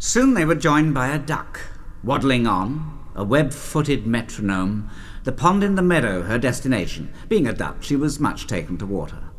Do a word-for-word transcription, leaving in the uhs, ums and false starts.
Soon they were joined by a duck, waddling on, a web-footed metronome, the pond in the meadow her destination. Being a duck, she was much taken to water.